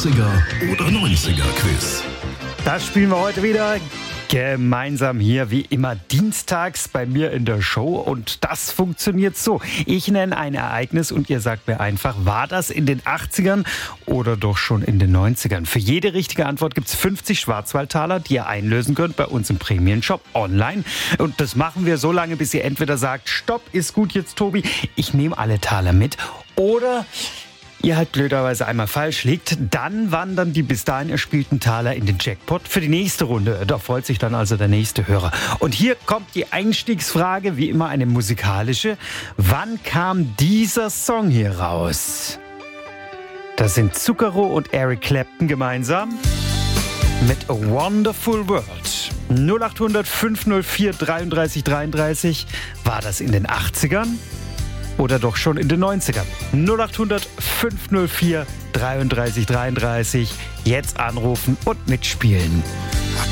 80er oder 90er Quiz. Das spielen wir heute wieder gemeinsam hier, wie immer dienstags bei mir in der Show. Und das funktioniert so. Ich nenne ein Ereignis und ihr sagt mir einfach, war das in den 80ern oder doch schon in den 90ern? Für jede richtige Antwort gibt es 50 Schwarzwaldtaler, die ihr einlösen könnt bei uns im Premium-Shop online. Und das machen wir so lange, bis ihr entweder sagt, stopp, ist gut jetzt, Tobi, ich nehme alle Taler mit. Oder ihr halt blöderweise einmal falsch liegt, dann wandern die bis dahin erspielten Taler in den Jackpot für die nächste Runde. Da freut sich dann also der nächste Hörer. Und hier kommt die Einstiegsfrage, wie immer eine musikalische. Wann kam dieser Song hier raus? Das sind Zucchero und Eric Clapton gemeinsam mit A Wonderful World. 0800 504 33 33. War das in den 80ern? Oder doch schon in den 90ern. 0800 504 33 33. Jetzt anrufen und mitspielen.